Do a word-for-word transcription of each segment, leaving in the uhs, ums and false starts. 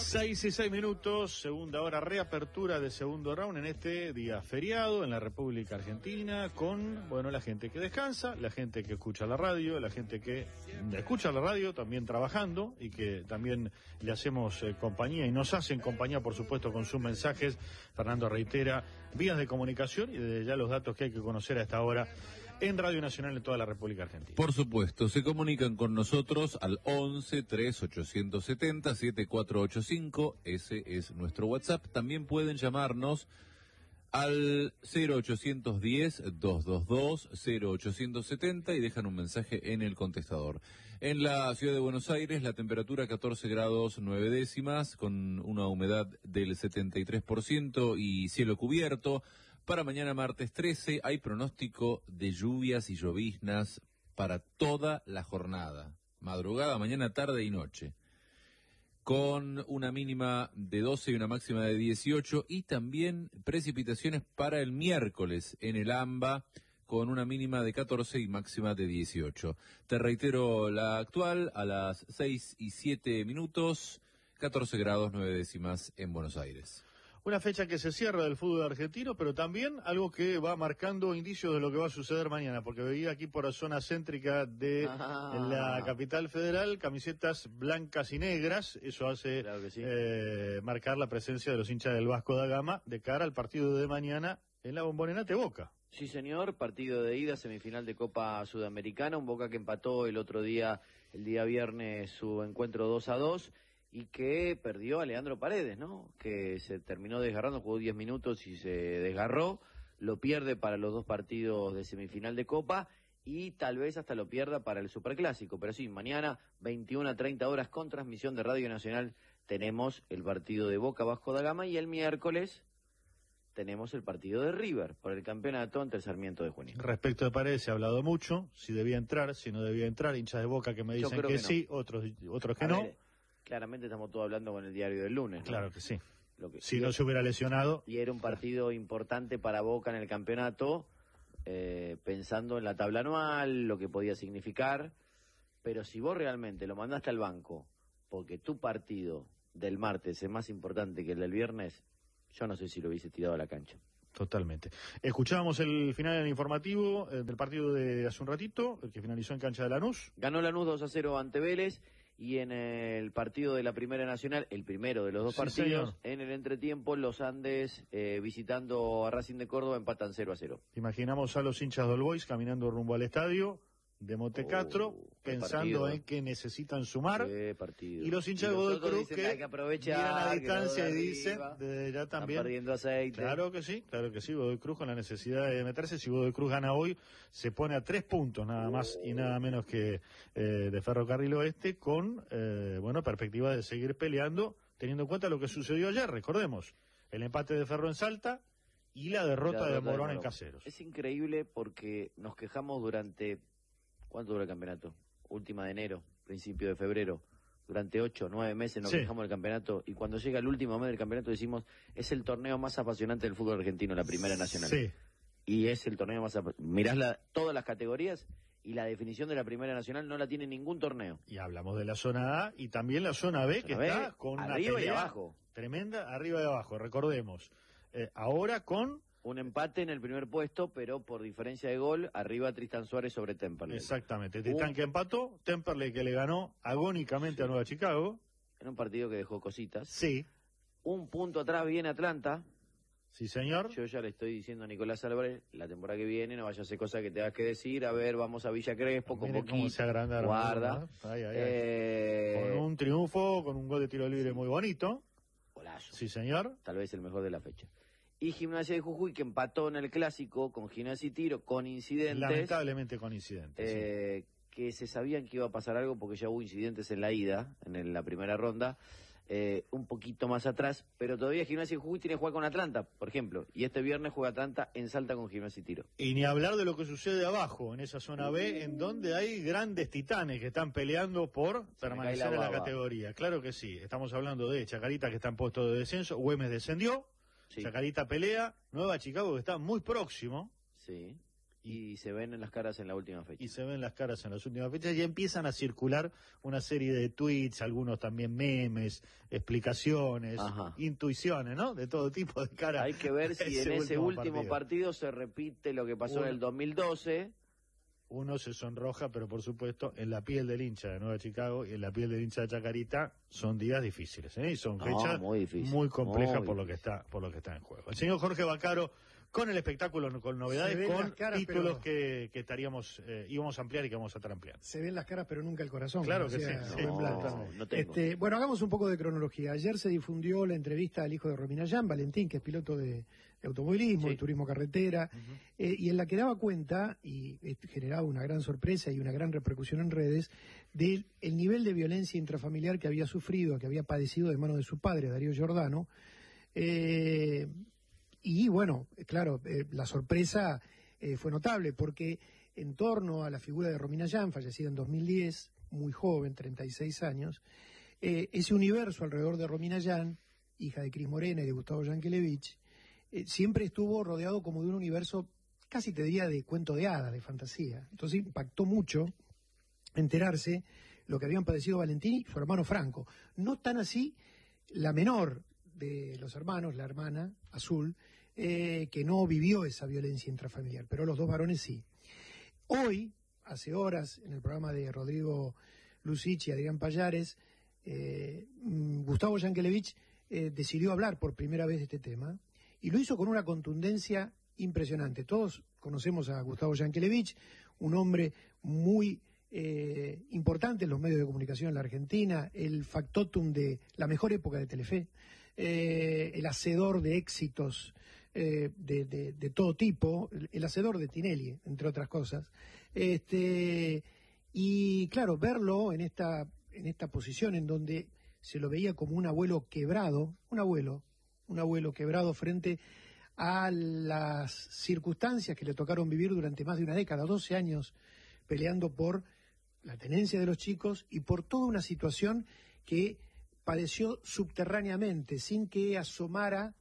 Seis y seis minutos, segunda hora, reapertura de segundo round en este día feriado en la República Argentina con, bueno, la gente que descansa, la gente que escucha la radio, la gente que escucha la radio también trabajando y que también le hacemos eh, compañía y nos hacen compañía, por supuesto, con sus mensajes. Fernando reitera vías de comunicación y desde ya los datos que hay que conocer a esta hora en Radio Nacional en toda la República Argentina. Por supuesto, se comunican con nosotros al once, tres, ochocientos setenta, setenta y cuatro ochenta y cinco, ese es nuestro WhatsApp. También pueden llamarnos al cero ochocientos diez, doscientos veintidós, cero ochocientos setenta y dejan un mensaje en el contestador. En la ciudad de Buenos Aires, la temperatura catorce grados nueve décimas, con una humedad del setenta y tres por ciento y cielo cubierto. Para mañana martes trece hay pronóstico de lluvias y lloviznas para toda la jornada, madrugada, mañana, tarde y noche, con una mínima de doce y una máxima de dieciocho, y también precipitaciones para el miércoles en el AMBA, con una mínima de catorce y máxima de dieciocho. Te reitero la actual, a las seis y siete minutos, catorce grados nueve décimas en Buenos Aires. Una fecha que se cierra del fútbol argentino, pero también algo que va marcando indicios de lo que va a suceder mañana, porque veía aquí por la zona céntrica de ah. la capital federal camisetas blancas y negras. Eso hace claro que sí. eh, marcar la presencia de los hinchas del Vasco da Gama de cara al partido de mañana en la Bombonera ante Boca. Sí, señor, partido de ida, semifinal de Copa Sudamericana, un Boca que empató el otro día, el día viernes, su encuentro dos a dos. Y que perdió a Leandro Paredes, ¿no? Que se terminó desgarrando, jugó diez minutos y se desgarró, lo pierde para los dos partidos de semifinal de Copa y tal vez hasta lo pierda para el Superclásico. Pero sí, mañana, veintiuna a treinta horas, con transmisión de Radio Nacional, tenemos el partido de Boca Vasco da Gama y el miércoles tenemos el partido de River por el campeonato ante el Sarmiento de Junín. Respecto de Paredes se ha hablado mucho, si debía entrar, si no debía entrar, hinchas de Boca que me dicen que, que no. sí, otros, otros que a no. Ver, claramente estamos todos hablando con el diario del lunes, ¿no? Claro que sí. Lo que, si y, no se hubiera lesionado. Y era un partido importante para Boca en el campeonato, eh, pensando en la tabla anual, lo que podía significar. Pero si vos realmente lo mandaste al banco, porque tu partido del martes es más importante que el del viernes, yo no sé si lo hubiese tirado a la cancha. Totalmente. Escuchábamos el final del informativo eh, del partido de hace un ratito, el que finalizó en cancha de Lanús. Ganó Lanús dos a cero ante Vélez. Y en el partido de la Primera Nacional, el primero de los dos sí, partidos, señor. En el entretiempo, los Andes, eh, visitando a Racing de Córdoba, empatan cero a cero. Imaginamos a los hinchas del Boys caminando rumbo al estadio de Montecatro, oh, pensando en que necesitan sumar. Qué partido. Y los hinchas de Godoy Cruz que, que aprovechar, miran a distancia y dicen, desde ya también. Están perdiendo aceite. Claro que sí, claro que sí. Godoy Cruz con la necesidad de meterse. Si Godoy Cruz gana hoy, se pone a tres puntos nada más oh. y nada menos que eh, de Ferrocarril Oeste, con, eh, bueno, perspectiva de seguir peleando, teniendo en cuenta lo que sucedió ayer. Recordemos, el empate de Ferro en Salta y la derrota, la derrota de Morón de Morón en Caseros. Es increíble porque nos quejamos durante... ¿Cuánto dura el campeonato? Última de enero, principio de febrero. Durante ocho, nueve meses nos sí. quejamos del campeonato. Y cuando llega el último mes del campeonato decimos, es el torneo más apasionante del fútbol argentino, la Primera Nacional. Sí. Y es el torneo más apasionante. Mirás la, todas las categorías y la definición de la Primera Nacional no la tiene ningún torneo. Y hablamos de la zona A y también la zona B, zona que B, está con arriba una y abajo. Tremenda, arriba y abajo, recordemos. Eh, ahora con... Un empate en el primer puesto, pero por diferencia de gol, arriba Tristan Suárez sobre Temperley. Exactamente, Tristan un... que empató, Temperley que le ganó agónicamente sí. a Nueva Chicago. En un partido que dejó cositas. Sí. Un punto atrás viene Atlanta. Sí, señor. Yo ya le estoy diciendo a Nicolás Álvarez, la temporada que viene no vaya a ser cosa que tengas que decir, a ver, vamos a Villa Crespo, con poquito, se agrandaron, guarda. Ay, ay, ay. Eh... Con un triunfo, con un gol de tiro libre sí. muy bonito. Golazo. Sí, señor. Tal vez el mejor de la fecha. Y Gimnasia de Jujuy, que empató en el Clásico con Gimnasia y Tiro, con incidentes. Lamentablemente con incidentes. Eh, sí. Que se sabían que iba a pasar algo porque ya hubo incidentes en la ida, en el, la primera ronda, eh, un poquito más atrás, pero todavía Gimnasia de Jujuy tiene que jugar con Atlanta, por ejemplo, y este viernes juega Atlanta en Salta con Gimnasia y Tiro. Y ni hablar de lo que sucede abajo, en esa zona B, en donde hay grandes titanes que están peleando por permanecer en la categoría. Claro que sí, estamos hablando de Chacarita, que está en puesto de descenso, Güemes descendió. Sí. Chacarita pelea, Nueva Chicago que está muy próximo. Sí. y se ven en las caras en la última fecha. Y se ven las caras en las últimas fechas y empiezan a circular una serie de tweets, algunos también memes, explicaciones, Ajá. intuiciones, ¿no? De todo tipo de cara. Hay que ver si en ese último partido. partido se repite lo que pasó Uno. en el dos mil doce. Uno se sonroja, pero por supuesto, en la piel del hincha de Nueva Chicago y en la piel del hincha de Chacarita son días difíciles, ¿eh? Y son no, fechas muy, difícil, muy complejas muy por lo que está por lo que está en juego. El señor Jorge Bacaro con el espectáculo, con novedades, con caras, títulos pero... que, que estaríamos eh, íbamos a ampliar y que vamos a estar ampliando. Se ven las caras, pero nunca el corazón. Claro que sí. sí. No, no, no tengo. Este, bueno, hagamos un poco de cronología. Ayer se difundió la entrevista al hijo de Romina Yan, Valentín, que es piloto de, de automovilismo, sí. de turismo carretera, uh-huh. eh, y en la que daba cuenta, y generaba una gran sorpresa y una gran repercusión en redes, del el nivel de violencia intrafamiliar que había sufrido, que había padecido de manos de su padre, Darío Giordano. Eh, Y bueno, claro, eh, la sorpresa eh, fue notable porque en torno a la figura de Romina Yan, fallecida en dos mil diez, muy joven, treinta y seis años, eh, ese universo alrededor de Romina Yan, hija de Cris Morena y de Gustavo Yankelevich, eh, siempre estuvo rodeado como de un universo, casi te diría, de cuento de hadas, de fantasía. Entonces impactó mucho enterarse lo que habían padecido Valentín y su hermano Franco. No tan así la menor de los hermanos, la hermana Azul, eh, que no vivió esa violencia intrafamiliar, pero los dos varones sí. Hoy, hace horas, en el programa de Rodrigo Lucich y Adrián Payares, eh, Gustavo Yankelevich eh, decidió hablar por primera vez de este tema, y lo hizo con una contundencia impresionante. Todos conocemos a Gustavo Yankelevich, un hombre muy eh, importante en los medios de comunicación en la Argentina, el factotum de la mejor época de Telefe, Eh, el hacedor de éxitos eh, de, de, de todo tipo, el, el hacedor de Tinelli, entre otras cosas. Este, y claro, verlo en esta, en esta posición en donde se lo veía como un abuelo quebrado, un abuelo, un abuelo quebrado frente a las circunstancias que le tocaron vivir durante más de una década, doce años, peleando por la tenencia de los chicos y por toda una situación que padeció subterráneamente, sin que asomara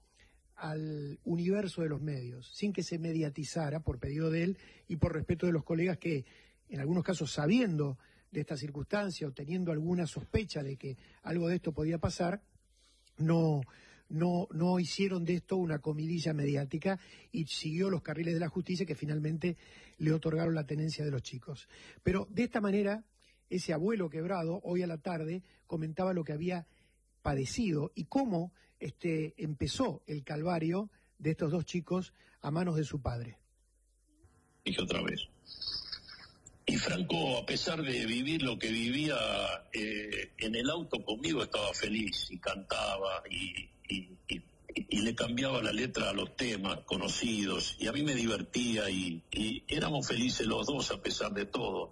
al universo de los medios, sin que se mediatizara por pedido de él y por respeto de los colegas que, en algunos casos, sabiendo de esta circunstancia o teniendo alguna sospecha de que algo de esto podía pasar, no, no, no hicieron de esto una comidilla mediática y siguió los carriles de la justicia que finalmente le otorgaron la tenencia de los chicos. Pero de esta manera, ese abuelo quebrado, hoy a la tarde, comentaba lo que había padecido y cómo este, empezó el calvario de estos dos chicos a manos de su padre. Dije otra vez. Y Franco, a pesar de vivir lo que vivía eh, en el auto conmigo, estaba feliz y cantaba y, y, y, y le cambiaba la letra a los temas conocidos y a mí me divertía y, y éramos felices los dos a pesar de todo.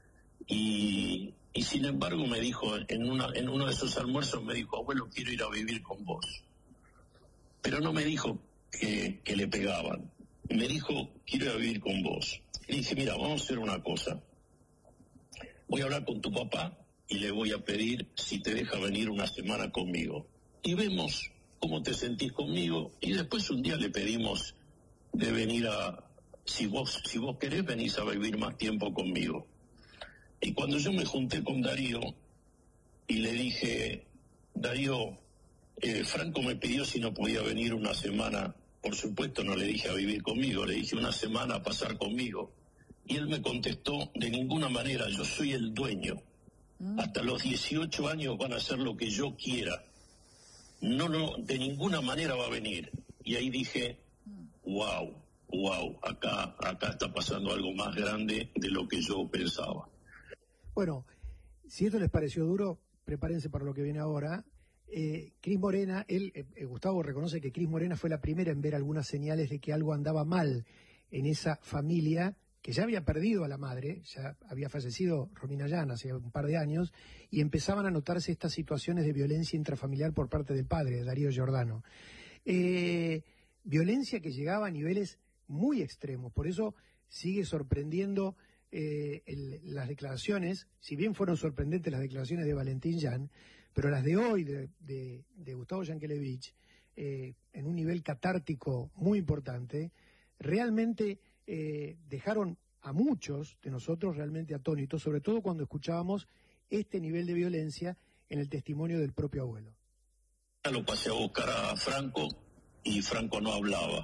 Y, y sin embargo me dijo, en, una, en uno de esos almuerzos me dijo, abuelo, quiero ir a vivir con vos. Pero no me dijo que, que le pegaban, me dijo, quiero ir a vivir con vos. Le dije, mira, vamos a hacer una cosa. Voy a hablar con tu papá y le voy a pedir si te deja venir una semana conmigo. Y vemos cómo te sentís conmigo. Y después un día le pedimos de venir a, si vos, si vos querés, venís a vivir más tiempo conmigo. Y cuando yo me junté con Darío y le dije, Darío, eh, Franco me pidió si no podía venir una semana. Por supuesto no le dije a vivir conmigo, le dije una semana a pasar conmigo. Y él me contestó, de ninguna manera, yo soy el dueño. Mm. Hasta los dieciocho años van a hacer lo que yo quiera. No, no, de ninguna manera va a venir. Y ahí dije, wow, wow, acá, acá está pasando algo más grande de lo que yo pensaba. Bueno, si esto les pareció duro, prepárense para lo que viene ahora. Eh, Cris Morena, él, eh, Gustavo reconoce que Cris Morena fue la primera en ver algunas señales de que algo andaba mal en esa familia, que ya había perdido a la madre, ya había fallecido Romina Yan hace un par de años, y empezaban a notarse estas situaciones de violencia intrafamiliar por parte del padre, de Darío Giordano. Eh, violencia que llegaba a niveles muy extremos, por eso sigue sorprendiendo eh, el, las declaraciones, si bien fueron sorprendentes las declaraciones de Valentín Yan, pero las de hoy de, de, de Gustavo Yankelevich, eh, en un nivel catártico muy importante, realmente eh, dejaron a muchos de nosotros realmente atónitos, sobre todo cuando escuchábamos este nivel de violencia en el testimonio del propio abuelo. Lo pasé a buscar a Franco y Franco no hablaba.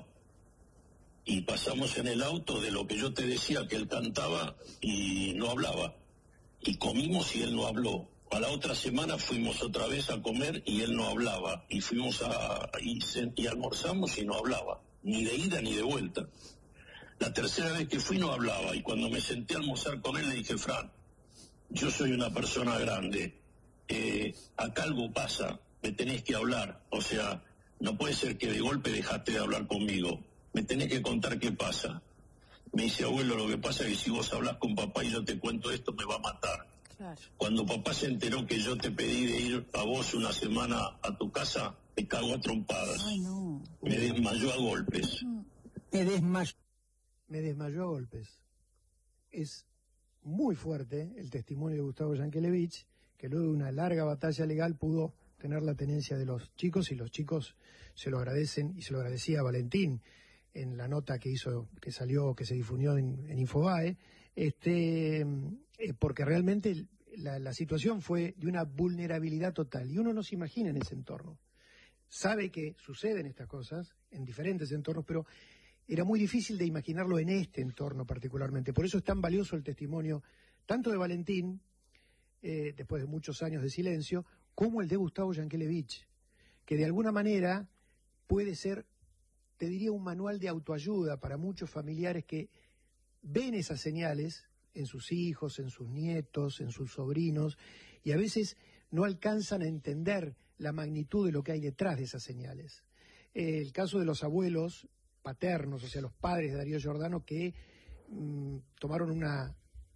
Y pasamos en el auto de lo que yo te decía, que él cantaba y no hablaba. Y comimos y él no habló. A la otra semana fuimos otra vez a comer y él no hablaba. Y fuimos a y, y almorzamos y no hablaba. Ni de ida ni de vuelta. La tercera vez que fui no hablaba. Y cuando me senté a almorzar con él le dije, Fran, yo soy una persona grande. Eh, acá algo pasa. Me tenés que hablar. O sea, no puede ser que de golpe dejaste de hablar conmigo. Me tenés que contar qué pasa. Me dice, abuelo, lo que pasa es que si vos hablas con papá y yo te cuento esto, me va a matar. Claro. Cuando papá se enteró que yo te pedí de ir a vos una semana a tu casa, me cagó a trompadas. Ay, no. Me desmayó a golpes. Me desmayó. Me desmayó a golpes. Es muy fuerte el testimonio de Gustavo Yankelevich, que luego de una larga batalla legal pudo tener la tenencia de los chicos, y los chicos se lo agradecen, y se lo agradecía a Valentín en la nota que hizo, que salió, que se difundió en, en Infobae, este, eh, porque realmente la, la situación fue de una vulnerabilidad total, y uno no se imagina en ese entorno. Sabe que suceden estas cosas en diferentes entornos, pero era muy difícil de imaginarlo en este entorno particularmente. Por eso es tan valioso el testimonio, tanto de Valentín, eh, después de muchos años de silencio, como el de Gustavo Yankelevich, que de alguna manera puede ser, te diría, un manual de autoayuda para muchos familiares que ven esas señales en sus hijos, en sus nietos, en sus sobrinos, y a veces no alcanzan a entender la magnitud de lo que hay detrás de esas señales. Eh, el caso de los abuelos paternos, o sea, los padres de Darío Giordano, que mmm, tomaron una...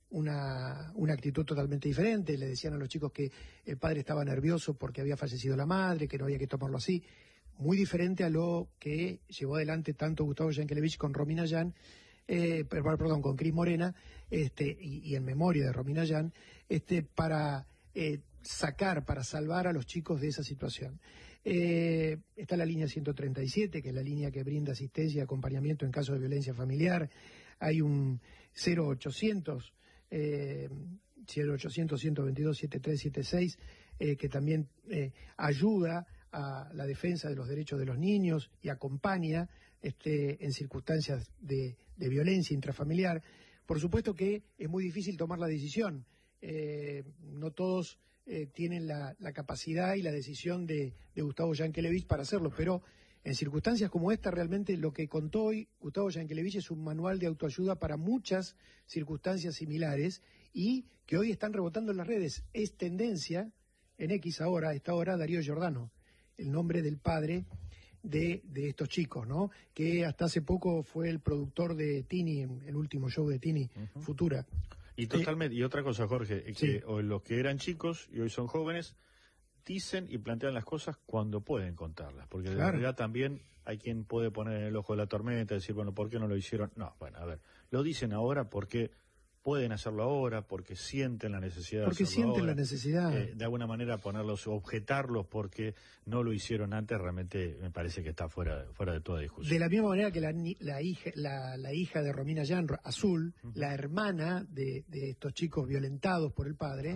Una, una actitud totalmente diferente. Le decían a los chicos que el padre estaba nervioso porque había fallecido la madre, que no había que tomarlo así. Muy diferente a lo que llevó adelante tanto Gustavo Yankelevich con Romina Yan, eh, perdón, con Cris Morena, este, y, y en memoria de Romina Yan, este, para eh, sacar, para salvar a los chicos de esa situación. Eh, está la línea ciento treinta y siete, que es la línea que brinda asistencia y acompañamiento en caso de violencia familiar. Hay un cero ochocientos, Eh, cero ochocientos, ciento veintidós, setenta y tres setenta y seis, eh, que también eh, ayuda a la defensa de los derechos de los niños y acompaña este, en circunstancias de, de violencia intrafamiliar. Por supuesto que es muy difícil tomar la decisión. Eh, no todos eh, tienen la, la capacidad y la decisión de, de Gustavo Yankelevich para hacerlo, pero en circunstancias como esta, realmente lo que contó hoy Gustavo Yankelevich es un manual de autoayuda para muchas circunstancias similares y que hoy están rebotando en las redes. Es tendencia en X ahora, a esta hora, Darío Giordano, el nombre del padre de, de estos chicos, ¿no? Que hasta hace poco fue el productor de Tini, el último show de Tini, uh-huh. Futura. Y totalmente, eh, y otra cosa, Jorge, que sí. o los que eran chicos y hoy son jóvenes, dicen y plantean las cosas cuando pueden contarlas, porque de claro. verdad también hay quien puede poner en el ojo de la tormenta y decir, bueno, ¿por qué no lo hicieron? No, bueno, a ver, lo dicen ahora porque pueden hacerlo ahora, porque sienten la necesidad porque de hacerlo sienten ahora. la necesidad. Eh, de alguna manera ponerlos, objetarlos porque no lo hicieron antes, realmente me parece que está fuera, fuera de toda discusión. De la misma manera que la, la, hija, la, la hija de Romina Yan, Azul, uh-huh. la hermana de, de estos chicos violentados por el padre,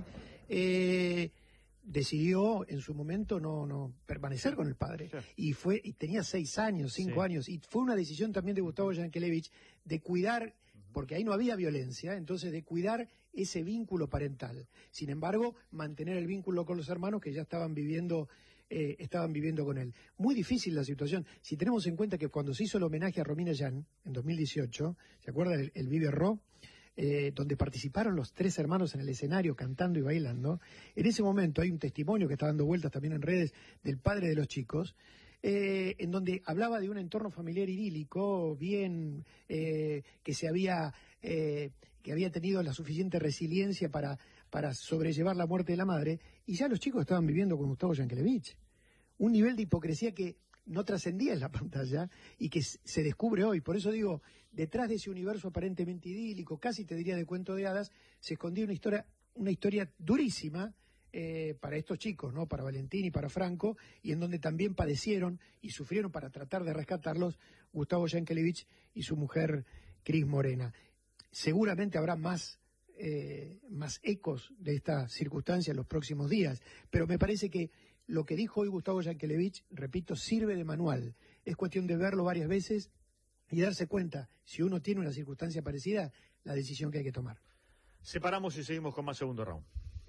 eh, decidió en su momento no no permanecer con el padre, sí. y fue y tenía seis años, cinco sí. años, y fue una decisión también de Gustavo Yankelevich de cuidar, porque ahí no había violencia, entonces de cuidar ese vínculo parental. Sin embargo, mantener el vínculo con los hermanos que ya estaban viviendo eh, estaban viviendo con él. Muy difícil la situación. Si tenemos en cuenta que cuando se hizo el homenaje a Romina Yan en dos mil dieciocho, ¿se acuerdan el, el Vive Ro? Eh, donde participaron los tres hermanos en el escenario cantando y bailando. En ese momento hay un testimonio que está dando vueltas también en redes del padre de los chicos, eh, en donde hablaba de un entorno familiar idílico, bien, eh, que se había, eh, que había tenido la suficiente resiliencia para, para sobrellevar la muerte de la madre, y ya los chicos estaban viviendo con Gustavo Yankelevich. Un nivel de hipocresía que no trascendía en la pantalla y que se descubre hoy. Por eso digo, detrás de ese universo aparentemente idílico, casi te diría de cuento de hadas, se escondía una historia, una historia durísima eh, para estos chicos, ¿no? Para Valentín y para Franco, y en donde también padecieron y sufrieron para tratar de rescatarlos Gustavo Yankelevich y su mujer Cris Morena. Seguramente habrá más, eh, más ecos de esta circunstancia en los próximos días, pero me parece que lo que dijo hoy Gustavo Yankelevich, repito, sirve de manual. Es cuestión de verlo varias veces y darse cuenta, si uno tiene una circunstancia parecida, la decisión que hay que tomar. Separamos y seguimos con más segundo round.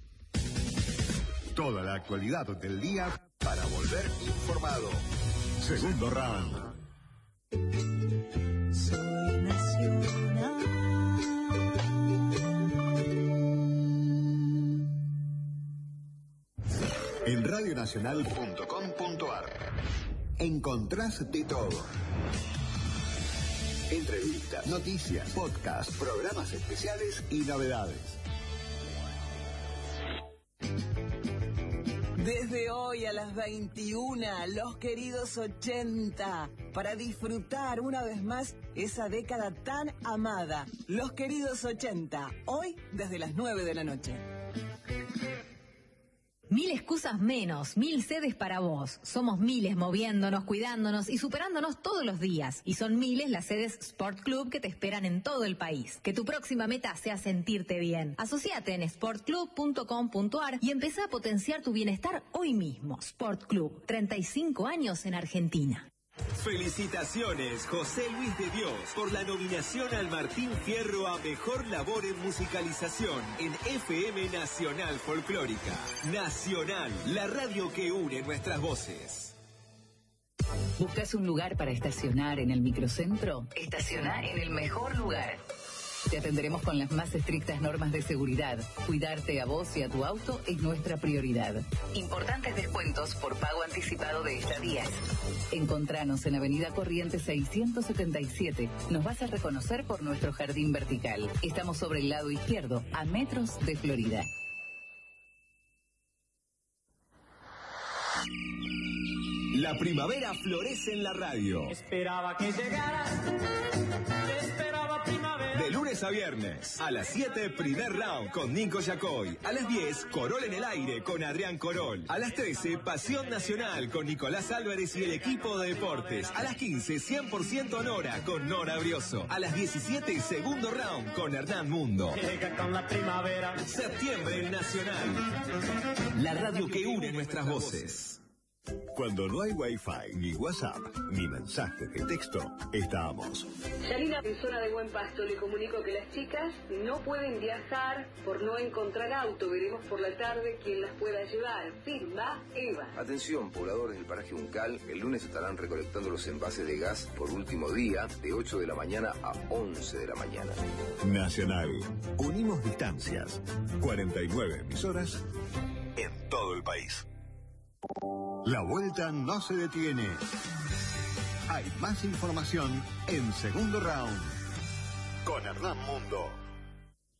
Toda la actualidad del día para volver informado. Segundo round. Soy nacional. En radio nacional punto com punto a r encontrás de todo. Entrevistas, noticias, podcasts, programas especiales y novedades. Desde hoy a las veintiuna, los queridos ochenta, para disfrutar una vez más esa década tan amada. Los queridos ochenta, hoy desde las nueve de la noche. Mil excusas menos, mil sedes para vos. Somos miles moviéndonos, cuidándonos y superándonos todos los días. Y son miles las sedes Sport Club que te esperan en todo el país. Que tu próxima meta sea sentirte bien. Asociate en sport club punto com punto a r y empezá a potenciar tu bienestar hoy mismo. Sport Club, treinta y cinco años en Argentina. Felicitaciones, José Luis de Dios, por la nominación al Martín Fierro a Mejor Labor en Musicalización en F M Nacional Folclórica. Nacional, la radio que une nuestras voces. ¿Buscas un lugar para estacionar en el microcentro? Estaciona en el mejor lugar. Te atenderemos con las más estrictas normas de seguridad. Cuidarte a vos y a tu auto es nuestra prioridad. Importantes descuentos por pago anticipado de estadías. Encontranos en Avenida Corrientes seiscientos setenta y siete. Nos vas a reconocer por nuestro jardín vertical. Estamos sobre el lado izquierdo, a metros de Florida. La primavera florece en la radio. Esperaba que llegaras. Esperaba primavera. De lunes a viernes, a las siete, primer round con Nico Yacoy. A las diez, Corol en el aire con Adrián Corol. A las trece, Pasión Nacional con Nicolás Álvarez y el equipo de deportes. A las quince, cien por ciento Nora con Nora Brioso. A las diecisiete, segundo round con Hernán Mundo. Llega con la primavera. Septiembre en Nacional. La radio que une nuestras voces. Cuando no hay Wi-Fi, ni WhatsApp, ni mensajes de texto, estamos. Yanina, en zona de Buen Pasto, le comunico que las chicas no pueden viajar por no encontrar auto. Veremos por la tarde quién las pueda llevar. Firma Eva. Atención, pobladores del paraje Uncal, el lunes estarán recolectando los envases de gas por último día, de ocho de la mañana a once de la mañana. Nacional. Unimos distancias. cuarenta y nueve emisoras en todo el país. La vuelta no se detiene. Hay más información en segundo round con Hernán Mundo.